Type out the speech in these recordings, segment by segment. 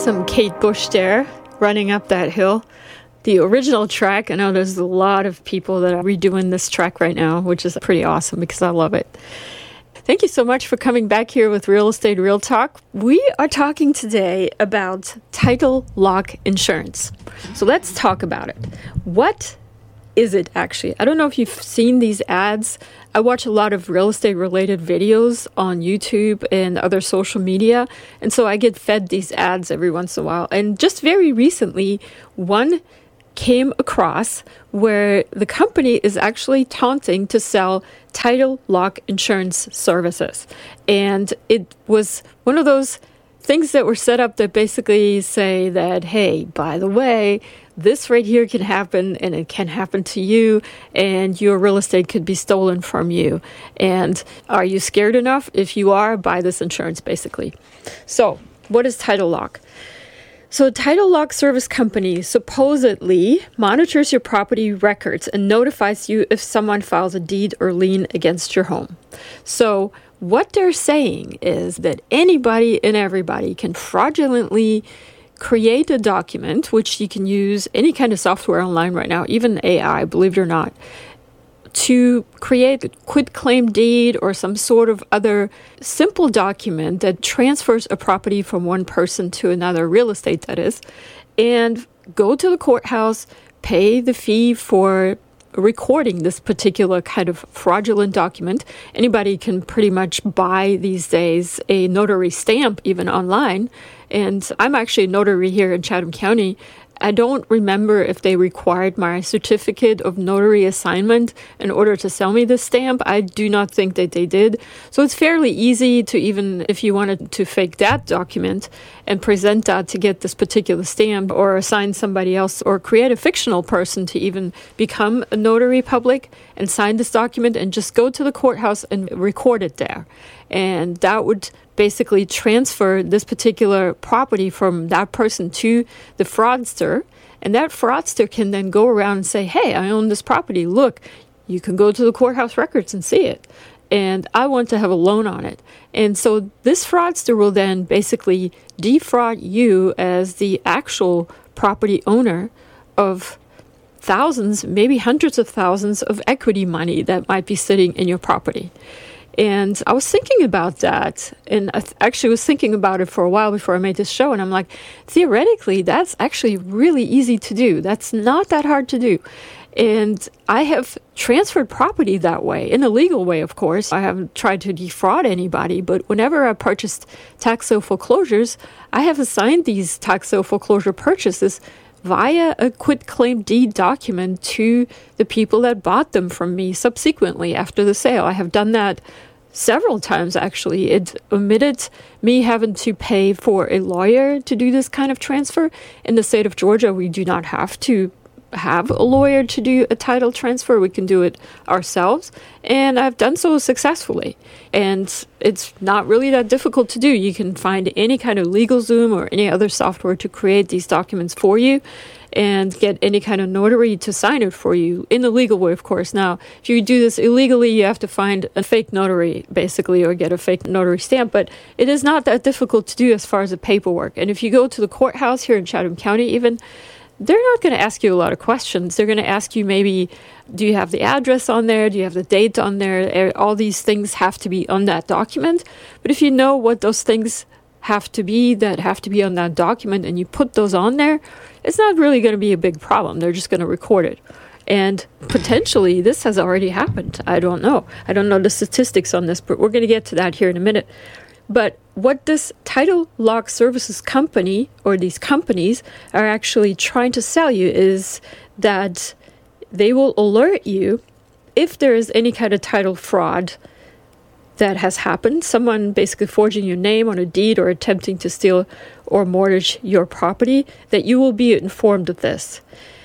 Some Kate Bush there, running up that hill. The original track, I know there's a lot of people that are redoing this track right now, which is pretty awesome because I love it. Thank you so much for coming back here with Real Estate Real Talk. We are talking today about title lock insurance. So let's talk about it. What is it actually? I don't know if you've seen these ads. I watch a lot of real estate related videos on YouTube and other social media. And so I get fed these ads every once in a while. And just very recently, one came across where the company is actually taunting to sell title lock insurance services. And it was one of those things that were set up that basically say that, hey, by the way, this right here can happen and it can happen to you and your real estate could be stolen from you. And are you scared enough? If you are, buy this insurance basically. So what is title lock? So a title lock service company supposedly monitors your property records and notifies you if someone files a deed or lien against your home. So what they're saying is that anybody and everybody can fraudulently create a document, which you can use any kind of software online right now, even AI, believe it or not, to create a quitclaim deed or some sort of other simple document that transfers a property from one person to another, real estate that is, and go to the courthouse, pay the fee for recording this particular kind of fraudulent document. Anybody can pretty much buy these days a notary stamp even online. And I'm actually a notary here in Chatham County. I don't remember if they required my certificate of notary assignment in order to sell me this stamp. I do not think that they did. So it's fairly easy to, even if you wanted to fake that document and present that to get this particular stamp or assign somebody else or create a fictional person to even become a notary public and sign this document and just go to the courthouse and record it there. And that would basically transfer this particular property from that person to the fraudster. And that fraudster can then go around and say, hey, I own this property. Look, you can go to the courthouse records and see it. And I want to have a loan on it. And so this fraudster will then basically defraud you as the actual property owner of thousands, maybe hundreds of thousands of equity money that might be sitting in your property. And I was thinking about that, and I actually was thinking about it for a while before I made this show, and I'm like, theoretically, that's actually really easy to do. That's not that hard to do. And I have transferred property that way, in a legal way, of course. I haven't tried to defraud anybody, but whenever I purchased tax sale foreclosures, I have assigned these tax sale foreclosure purchases via a quitclaim deed document to the people that bought them from me subsequently after the sale. I have done that several times, actually. It omitted me having to pay for a lawyer to do this kind of transfer. In the state of Georgia, we do not have to have a lawyer to do a title transfer. We can do it ourselves. And I've done so successfully. And it's not really that difficult to do. You can find any kind of LegalZoom or any other software to create these documents for you and get any kind of notary to sign it for you in the legal way, of course. Now, if you do this illegally, you have to find a fake notary, basically, or get a fake notary stamp. But it is not that difficult to do as far as the paperwork. And if you go to the courthouse here in Chatham County, even, they're not going to ask you a lot of questions. They're going to ask you maybe, do you have the address on there? Do you have the date on there? All these things have to be on that document. But if you know what those things have to be that have to be on that document and you put those on there, it's not really going to be a big problem. They're just going to record it. And potentially this has already happened. I don't know. I don't know the statistics on this, but we're going to get to that here in a minute. But what this title lock services company or these companies are actually trying to sell you is that they will alert you if there is any kind of title fraud that has happened, someone basically forging your name on a deed or attempting to steal or mortgage your property, that you will be informed of this.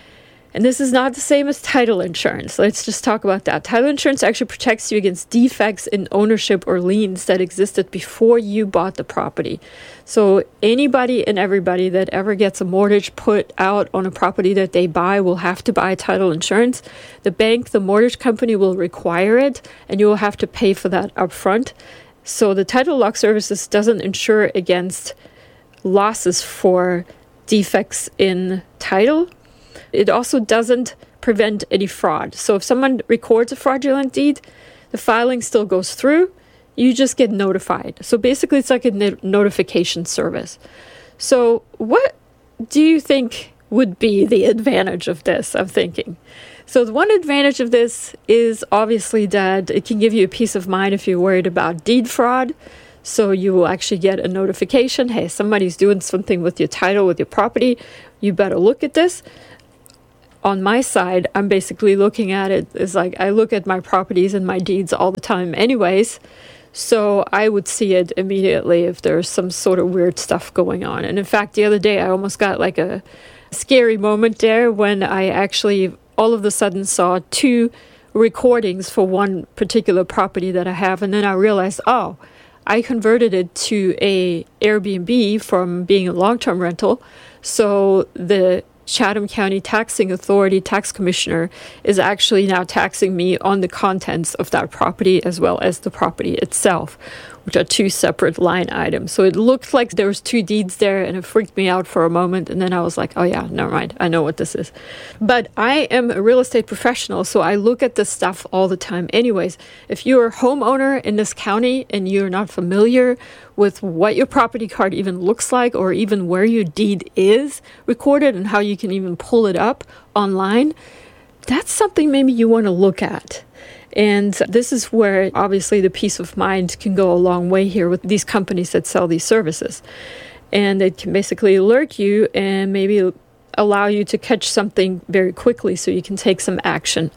And this is not the same as title insurance. Let's just talk about that. Title insurance actually protects you against defects in ownership or liens that existed before you bought the property. So anybody and everybody that ever gets a mortgage put out on a property that they buy will have to buy title insurance. The bank, the mortgage company will require it, and you will have to pay for that upfront. So the title lock services doesn't insure against losses for defects in title. It also doesn't prevent any fraud. So if someone records a fraudulent deed, the filing still goes through. You just get notified. So basically, it's like a notification service. So what do you think would be the advantage of this? I'm thinking. So the one advantage of this is obviously that it can give you a peace of mind if you're worried about deed fraud. So you will actually get a notification, hey, somebody's doing something with your title, with your property. You better look at this. On my side, I'm basically looking at it as like I look at my properties and my deeds all the time anyways. So I would see it immediately if there's some sort of weird stuff going on. And in fact, the other day, I almost got like a scary moment there when I actually all of a sudden saw 2 recordings for one particular property that I have. And then I realized, oh, I converted it to a Airbnb from being a long-term rental. So the Chatham County Taxing Authority tax commissioner is actually now taxing me on the contents of that property as well as the property itself, which are 2 separate line items. So it looked like there was 2 deeds there, and it freaked me out for a moment. And then I was like, oh yeah, never mind. I know what this is. But I am a real estate professional, so I look at this stuff all the time anyways. If you're a homeowner in this county and you're not familiar with what your property card even looks like, or even where your deed is recorded and how you can even pull it up online, that's something maybe you want to look at. And this is where obviously the peace of mind can go a long way here with these companies that sell these services. And it can basically alert you and maybe allow you to catch something very quickly so you can take some action.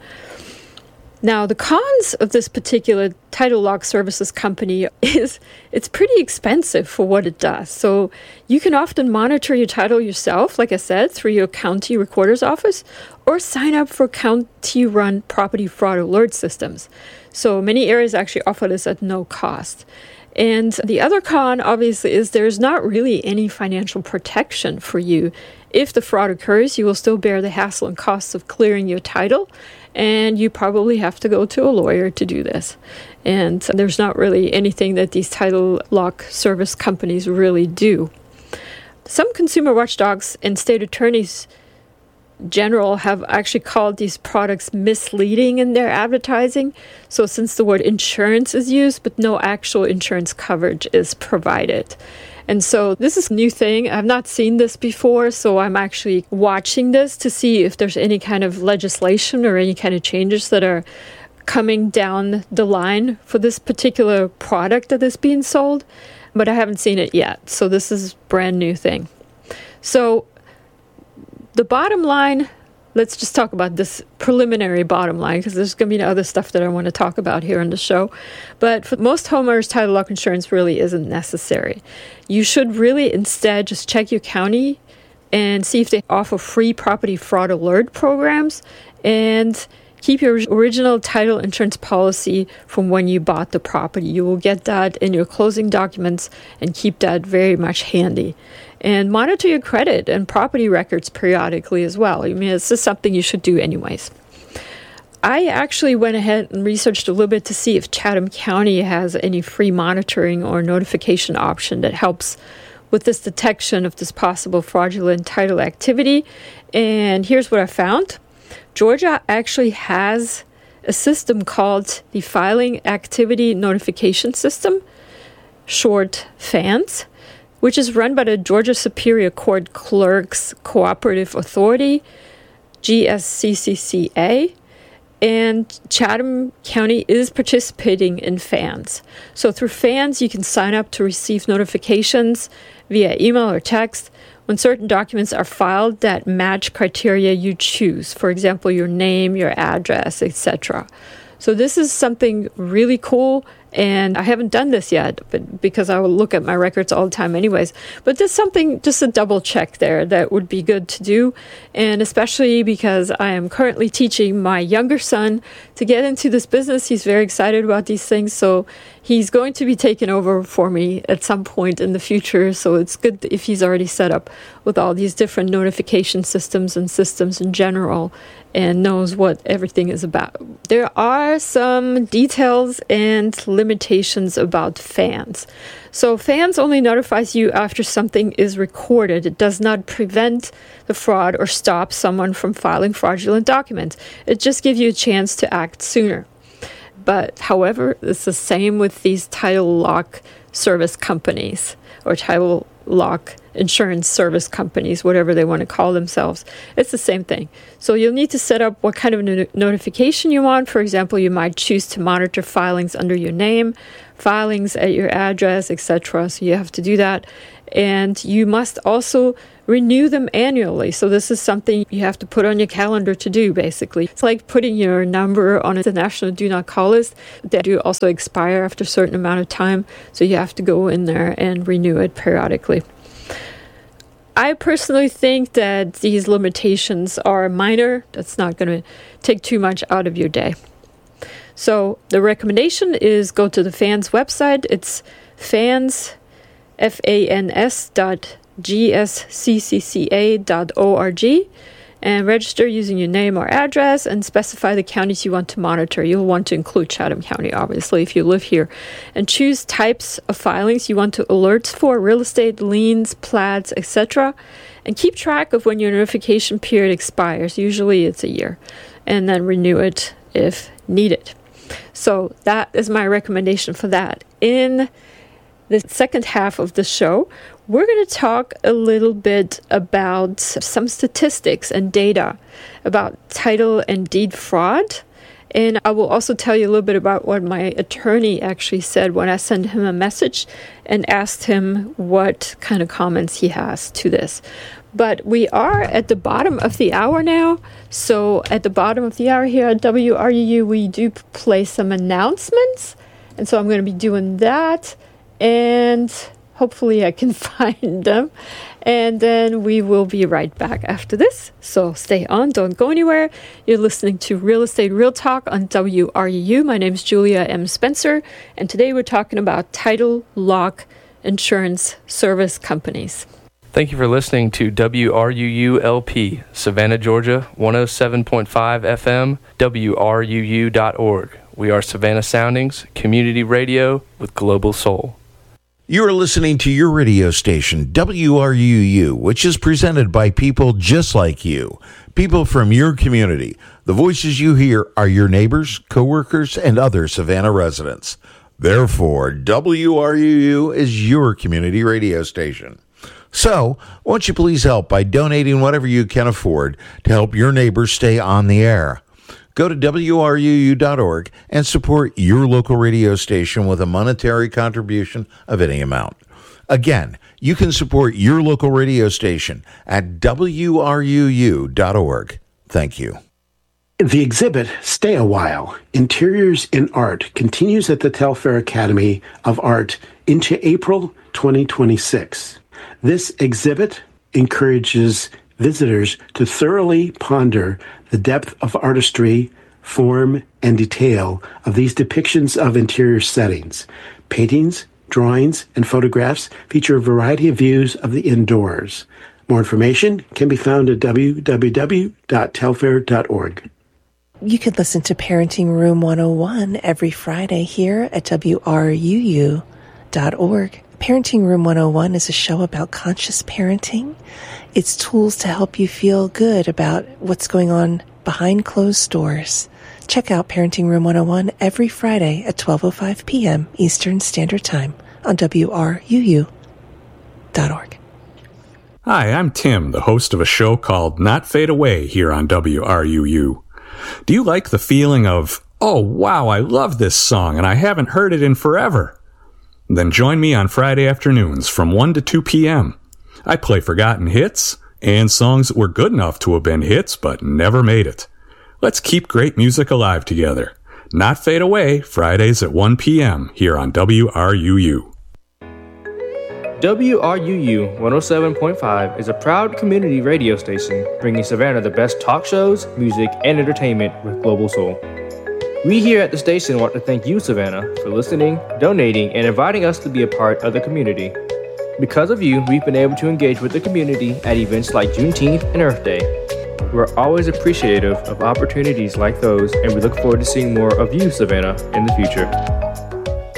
Now, the cons of this particular title lock services company is it's pretty expensive for what it does. So you can often monitor your title yourself, like I said, through your county recorder's office, or sign up for county-run property fraud alert systems. So many areas actually offer this at no cost. And the other con, obviously, is there's not really any financial protection for you. If the fraud occurs, you will still bear the hassle and costs of clearing your title, and you probably have to go to a lawyer to do this. And there's not really anything that these title lock service companies really do. Some consumer watchdogs and state attorneys general have actually called these products misleading in their advertising. So since the word insurance is used, but no actual insurance coverage is provided. And so this is a new thing. I've not seen this before, so I'm actually watching this to see if there's any kind of legislation or any kind of changes that are coming down the line for this particular product that is being sold. But I haven't seen it yet. So this is a brand new thing. So the bottom line, let's just talk about this preliminary bottom line, because there's going to be other stuff that I want to talk about here on the show. But for most homeowners, title lock insurance really isn't necessary. You should really instead just check your county and see if they offer free property fraud alert programs, and keep your original title insurance policy from when you bought the property. You will get that in your closing documents and keep that very much handy. And monitor your credit and property records periodically as well. I mean, this is something you should do anyways. I actually went ahead and researched a little bit to see if Chatham County has any free monitoring or notification option that helps with this detection of this possible fraudulent title activity. And here's what I found. Georgia actually has a system called the Filing Activity Notification System, short FANS, which is run by the Georgia Superior Court Clerks Cooperative Authority, GSCCCA, and Chatham County is participating in FANS. So through FANS, you can sign up to receive notifications via email or text when certain documents are filed that match criteria you choose. For example, your name, your address, etc. So this is something really cool, and I haven't done this yet, but because I will look at my records all the time anyways. But there's something, just a double check there that would be good to do, and especially because I am currently teaching my younger son to get into this business. He's very excited about these things, so he's going to be taking over for me at some point in the future. So it's good if he's already set up with all these different notification systems and systems in general and knows what everything is about. There are some details and limitations limitations about FANS. So FANS only notifies you after something is recorded. It does not prevent the fraud or stop someone from filing fraudulent documents. It just gives you a chance to act sooner. But however, it's the same with these title lock service companies or title lock insurance service companies, whatever they want to call themselves. It's the same thing. So you'll need to set up what kind of notification you want. For example, you might choose to monitor filings under your name, filings at your address, etc. So you have to do that. And you must also renew them annually. So this is something you have to put on your calendar to do, basically. It's like putting your number on the National Do Not Call list. They do also expire after a certain amount of time. So you have to go in there and renew it periodically. I personally think that these limitations are minor. That's not going to take too much out of your day. So the recommendation is go to the FANS website. It's FANS, FANS.gsccca.org, and register using your name or address and specify the counties you want to monitor. You'll want to include Chatham County, obviously, if you live here. And choose types of filings you want to alerts for, real estate, liens, plats, etc. And keep track of when your notification period expires. Usually it's a year. And then renew it if needed. So that is my recommendation for that. In the second half of the show, we're going to talk a little bit about some statistics and data about title and deed fraud. And I will also tell you a little bit about what my attorney actually said when I sent him a message and asked him what kind of comments he has to this. But we are at the bottom of the hour now. So at the bottom of the hour here at WRUU, we do play some announcements. And so I'm going to be doing that. And hopefully I can find them. And then we will be right back after this. So stay on, don't go anywhere. You're listening to Real Estate Real Talk on WRUU. My name is Julia M. Spencer. And today we're talking about title lock insurance service companies. Thank you for listening to WRUU-LP, Savannah, Georgia, 107.5 FM, WRUU.org. We are Savannah Soundings, community radio with global soul. You are listening to your radio station, WRUU, which is presented by people just like you, people from your community. The voices you hear are your neighbors, coworkers, and other Savannah residents. Therefore, WRUU is your community radio station. So, won't you please help by donating whatever you can afford to help your neighbors stay on the air? Go to WRUU.org and support your local radio station with a monetary contribution of any amount. Again, you can support your local radio station at WRUU.org. Thank you. The exhibit, Stay a While, Interiors in Art, continues at the Telfair Academy of Art into April 2026. This exhibit encourages visitors to thoroughly ponder the depth of artistry, form, and detail of these depictions of interior settings. Paintings, drawings, and photographs feature a variety of views of the indoors. More information can be found at www.telfair.org. You could listen to Parenting Room 101 every Friday here at WRUU.org. Parenting Room 101 is a show about conscious parenting. It's tools to help you feel good about what's going on behind closed doors. Check out Parenting Room 101 every Friday at 12:05 p.m. Eastern Standard Time on WRUU.org. Hi, I'm Tim, the host of a show called Not Fade Away here on WRUU. Do you like the feeling of, oh wow, I love this song and I haven't heard it in forever? Then join me on Friday afternoons from 1 to 2 p.m. I play forgotten hits and songs that were good enough to have been hits but never made it. Let's keep great music alive together. Not Fade Away, Fridays at 1 p.m. here on WRUU. WRUU 107.5 is a proud community radio station bringing Savannah the best talk shows, music, and entertainment with global soul. We here at the station want to thank you, Savannah, for listening, donating, and inviting us to be a part of the community. Because of you, we've been able to engage with the community at events like Juneteenth and Earth Day. We're always appreciative of opportunities like those, and we look forward to seeing more of you, Savannah, in the future.